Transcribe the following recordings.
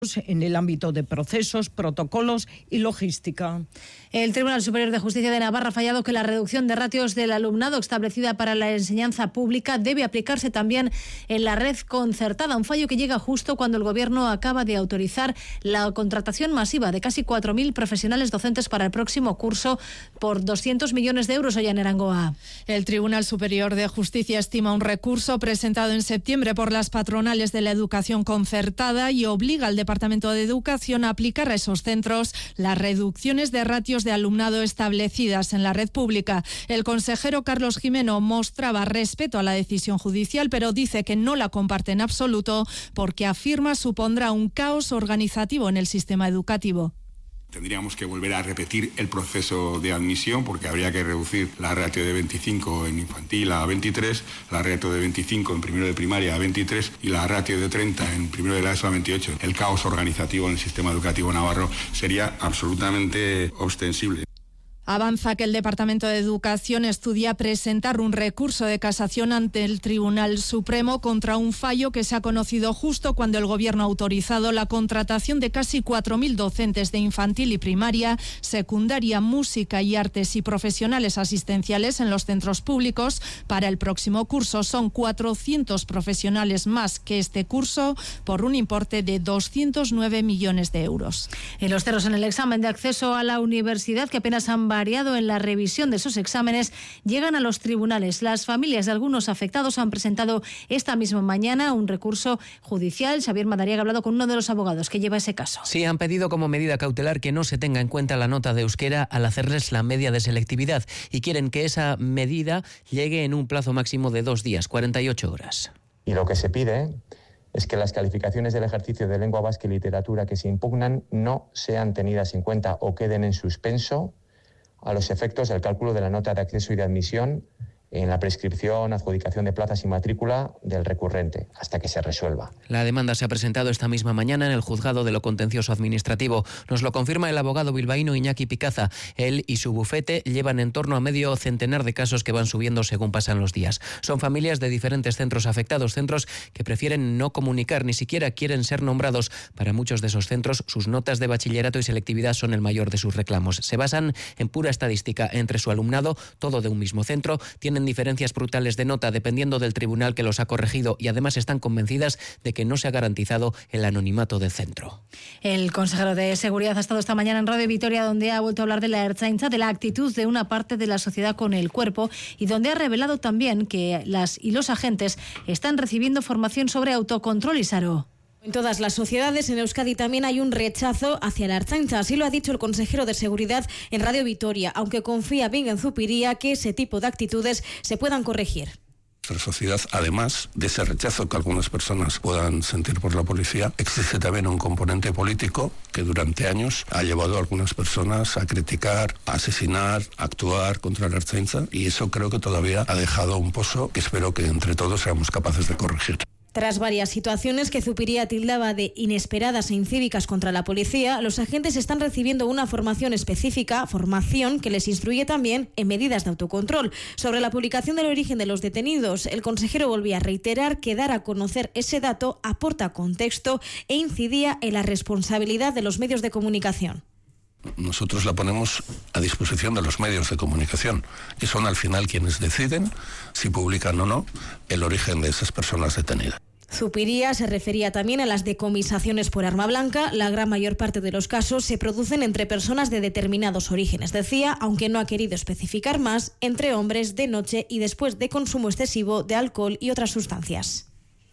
en el ámbito de procesos, protocolos y logística. El Tribunal Superior de Justicia de Navarra ha fallado que la reducción de ratios del alumnado establecida para la enseñanza pública debe aplicarse también en la red concertada, un fallo que llega justo cuando el Gobierno acaba de autorizar la contratación masiva de casi 4.000 profesionales docentes para el próximo curso por 200 millones de euros. Hoy en Erangoa. El Tribunal Superior de Justicia estima un recurso presentado en septiembre por las patronales de la educación concertada y obliga al Departamento de Educación a aplicar a esos centros las reducciones de ratios de alumnado establecidas en la red pública. El consejero Carlos Jimeno mostraba respeto a la decisión judicial, pero dice que no la comparte en absoluto porque afirma supondrá un caos organizativo en el sistema educativo. Tendríamos que volver a repetir el proceso de admisión porque habría que reducir la ratio de 25 en infantil a 23, la ratio de 25 en primero de primaria a 23 y la ratio de 30 en primero de la ESO a 28. El caos organizativo en el sistema educativo navarro sería absolutamente ostensible. Avanza que el Departamento de Educación estudia presentar un recurso de casación ante el Tribunal Supremo contra un fallo que se ha conocido justo cuando el Gobierno ha autorizado la contratación de casi 4.000 docentes de infantil y primaria, secundaria, música y artes y profesionales asistenciales en los centros públicos para el próximo curso. Son 400 profesionales más que este curso por un importe de 209 millones de euros. En los cerros, en el examen de acceso a la universidad, que apenas han variado en la revisión de esos exámenes, llegan a los tribunales. Las familias de algunos afectados han presentado esta misma mañana un recurso judicial. Xavier Madariaga ha hablado con uno de los abogados que lleva ese caso. Sí, han pedido como medida cautelar que no se tenga en cuenta la nota de euskera al hacerles la media de selectividad y quieren que esa medida llegue en un plazo máximo de 2 días, 48 horas. Y lo que se pide es que las calificaciones del ejercicio de lengua vasca y literatura que se impugnan no sean tenidas en cuenta o queden en suspenso a los efectos del cálculo de la nota de acceso y de admisión en la prescripción, adjudicación de plazas y matrícula del recurrente, hasta que se resuelva. La demanda se ha presentado esta misma mañana en el Juzgado de lo Contencioso Administrativo. Nos lo confirma el abogado bilbaíno Iñaki Picaza. Él y su bufete llevan en torno a medio centenar de casos que van subiendo según pasan los días. Son familias de diferentes centros afectados, centros que prefieren no comunicar, ni siquiera quieren ser nombrados. Para muchos de esos centros, sus notas de bachillerato y selectividad son el mayor de sus reclamos. Se basan en pura estadística entre su alumnado, todo de un mismo centro, tienen diferencias brutales de nota dependiendo del tribunal que los ha corregido y además están convencidas de que no se ha garantizado el anonimato del centro. El consejero de Seguridad ha estado esta mañana en Radio Vitoria, donde ha vuelto a hablar de la Ertzaintza, de la actitud de una parte de la sociedad con el cuerpo y donde ha revelado también que las y los agentes están recibiendo formación sobre autocontrol. Y Saro. En todas las sociedades, en Euskadi también hay un rechazo hacia la Ertzaintza. Así lo ha dicho el consejero de Seguridad en Radio Vitoria, aunque confía bien en Zupiría que ese tipo de actitudes se puedan corregir. Nuestra sociedad, además de ese rechazo que algunas personas puedan sentir por la policía, existe también un componente político que durante años ha llevado a algunas personas a criticar, a asesinar, a actuar contra la Ertzaintza, y eso creo que todavía ha dejado un pozo que espero que entre todos seamos capaces de corregir. Tras varias situaciones que Zupiría tildaba de inesperadas e incívicas contra la policía, los agentes están recibiendo una formación específica, formación que les instruye también en medidas de autocontrol. Sobre la publicación del origen de los detenidos, el consejero volvía a reiterar que dar a conocer ese dato aporta contexto e incidía en la responsabilidad de los medios de comunicación. Nosotros la ponemos a disposición de los medios de comunicación y son al final quienes deciden si publican o no el origen de esas personas detenidas. Zupiría se refería también a las decomisaciones por arma blanca. La gran mayor parte de los casos se producen entre personas de determinados orígenes, decía, aunque no ha querido especificar más, entre hombres de noche y después de consumo excesivo de alcohol y otras sustancias.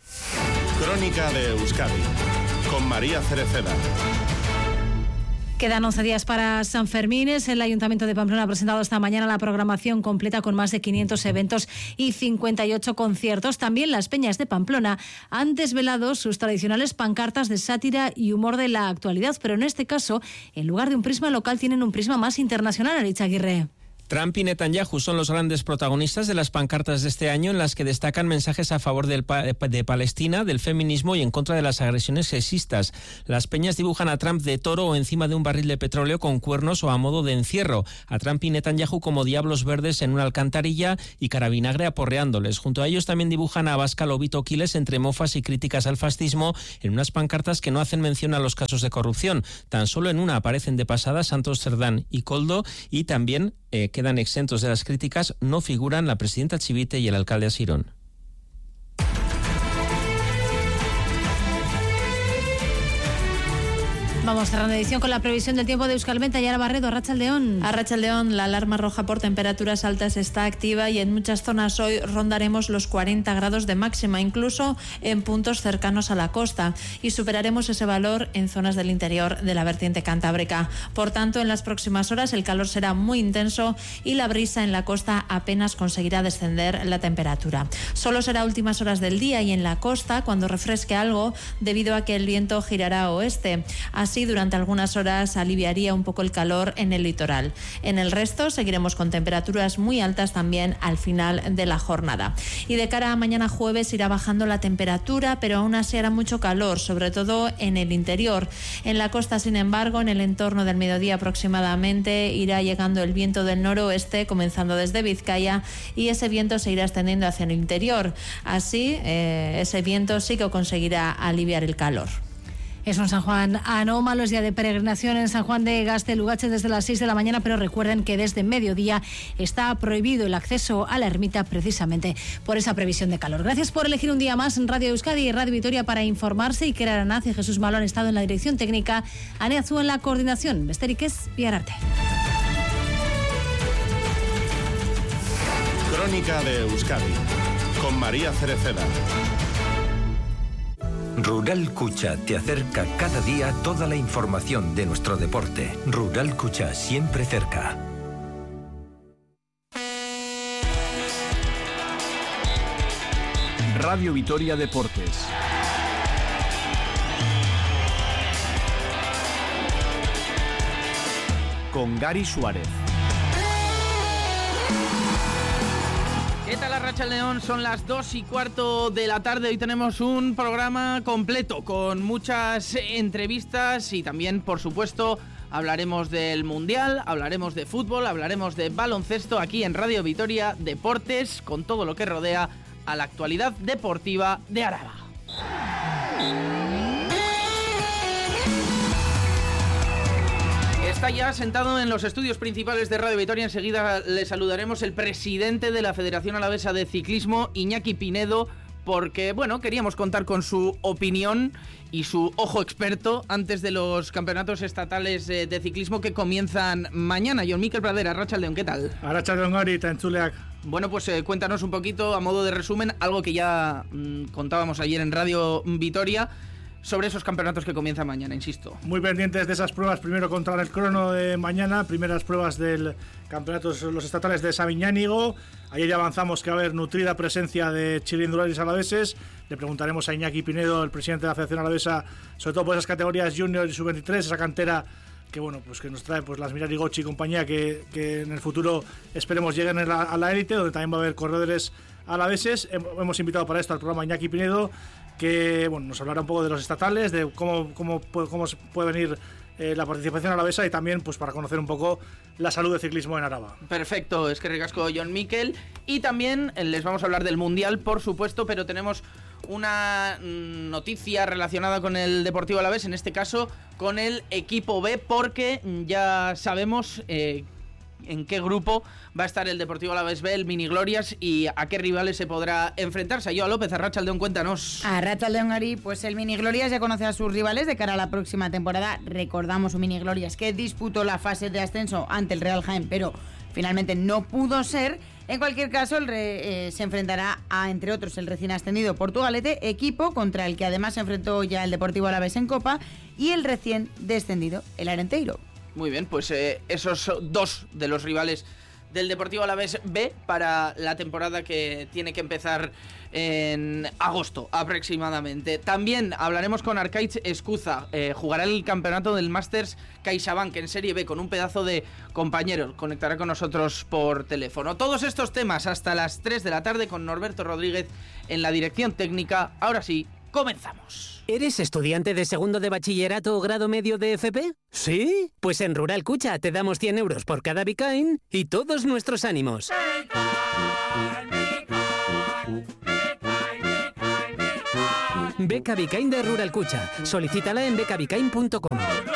Crónica de Euskadi, con María Cereceda. Quedan 11 días para San Fermín. El Ayuntamiento de Pamplona ha presentado esta mañana la programación completa con más de 500 eventos y 58 conciertos. También las Peñas de Pamplona han desvelado sus tradicionales pancartas de sátira y humor de la actualidad, pero en este caso, en lugar de un prisma local, tienen un prisma más internacional. Aritz Aguirre. Trump y Netanyahu son los grandes protagonistas de las pancartas de este año, en las que destacan mensajes a favor de Palestina, del feminismo y en contra de las agresiones sexistas. Las peñas dibujan a Trump de toro o encima de un barril de petróleo con cuernos o a modo de encierro, a Trump y Netanyahu como diablos verdes en una alcantarilla y caravinagre aporreándoles. Junto a ellos también dibujan a Abascal o Vito Quiles entre mofas y críticas al fascismo en unas pancartas que no hacen mención a los casos de corrupción. Tan solo en una aparecen de pasada Santos Cerdán y Koldo, y también quedan exentos de las críticas, no figuran la presidenta Chivite y el alcalde Asirón. Vamos cerrando edición con la previsión del tiempo de Euskalmenta y Ara Barredo. Arratsaldeón. Arratsaldeón, la alarma roja por temperaturas altas está activa y en muchas zonas hoy rondaremos los 40 grados de máxima, incluso en puntos cercanos a la costa, y superaremos ese valor en zonas del interior de la vertiente cantábrica. Por tanto, en las próximas horas el calor será muy intenso y la brisa en la costa apenas conseguirá descender la temperatura. Solo será a últimas horas del día y en la costa cuando refresque algo, debido a que el viento girará a oeste. Así, durante algunas horas aliviaría un poco el calor en el litoral. En el resto seguiremos con temperaturas muy altas también al final de la jornada. Y de cara a mañana jueves irá bajando la temperatura, pero aún así hará mucho calor, sobre todo en el interior. En la costa, sin embargo, en el entorno del mediodía aproximadamente, irá llegando el viento del noroeste, comenzando desde Vizcaya, y ese viento se irá extendiendo hacia el interior. Así, ese viento sí que conseguirá aliviar el calor. Es un San Juan anómalo, es día de peregrinación en San Juan de Gaztelugatxe desde las 6 de la mañana, pero recuerden que desde mediodía está prohibido el acceso a la ermita precisamente por esa previsión de calor. Gracias por elegir un día más en Radio Euskadi y Radio Vitoria para informarse. Iker Aranaz y Jesús Malo han estado en la dirección técnica, Ane Azú en la coordinación. Besterik ez, bihar arte. Crónica de Euskadi con María Cereceda. Rural Cucha te acerca cada día toda la información de nuestro deporte. Rural Cucha, siempre cerca. Radio Vitoria Deportes. Con Gary Suárez. ¿Qué tal, Arratsaldeón? Son las 2:15 de la tarde. Hoy tenemos un programa completo con muchas entrevistas y también, por supuesto, hablaremos del Mundial, hablaremos de fútbol, hablaremos de baloncesto aquí en Radio Vitoria Deportes, con todo lo que rodea a la actualidad deportiva de Araba. Está ya sentado en los estudios principales de Radio Vitoria. Enseguida le saludaremos el presidente de la Federación Alavesa de Ciclismo, Iñaki Pinedo, porque, bueno, queríamos contar con su opinión y su ojo experto antes de los campeonatos estatales de ciclismo que comienzan mañana. Jon Mikel Pradera, Arratsaldeon, ¿qué tal? Arratsaldeon, Gori, eta entzuleak. Bueno, pues cuéntanos un poquito, a modo de resumen, algo que ya contábamos ayer en Radio Vitoria, sobre esos campeonatos que comienzan mañana, insisto. Muy pendientes de esas pruebas, primero contra el crono de mañana, primeras pruebas del campeonato, los estatales de Sabiñánigo. Ayer ya avanzamos que va a haber nutrida presencia de chilindulares alaveses. Le preguntaremos a Iñaki Pinedo, el presidente de la Federación Alavesa, sobre todo por esas categorías junior y sub-23, esa cantera que, bueno, pues que nos trae pues las Mirari Gochi y compañía, que en el futuro esperemos lleguen a la élite, donde también va a haber corredores alaveses. Hemos invitado para esto al programa Iñaki Pinedo, que, bueno, nos hablará un poco de los estatales, de cómo puede venir la participación alavesa, y también pues para conocer un poco la salud del ciclismo en Araba. Perfecto, es que ricasco, Jon Mikel. Y también les vamos a hablar del Mundial, por supuesto, pero tenemos una noticia relacionada con el Deportivo Alavés, en este caso con el equipo B, porque ya sabemos en qué grupo va a estar el Deportivo Alavés B, el Mini Glorias, y a qué rivales se podrá enfrentar. Sayoa López, Arratsaldeon, cuéntanos. Arratsaldeon, Ari, pues el Mini Glorias ya conoce a sus rivales de cara a la próxima temporada. Recordamos un Mini Glorias que disputó la fase de ascenso ante el Real Jaén, pero finalmente no pudo ser. En cualquier caso, se enfrentará a, entre otros, el recién ascendido Portugalete, equipo contra el que además se enfrentó ya el Deportivo Alavés en Copa, y el recién descendido, el Arenteiro. Muy bien, pues esos dos de los rivales del Deportivo Alavés B para la temporada que tiene que empezar en agosto aproximadamente. También hablaremos con Arkaitz Escuza, jugará el campeonato del Masters CaixaBank en Serie B con un pedazo de compañero, conectará con nosotros por teléfono. Todos estos temas hasta las 3 de la tarde con Norberto Rodríguez en la dirección técnica. Ahora sí, comenzamos. ¿Eres estudiante de segundo de bachillerato o grado medio de FP? ¿Sí? Pues en Rural Cucha te damos 100 euros por cada Bicain y todos nuestros ánimos. Beca Bicain de Rural Cucha. Solicítala en becabicain.com.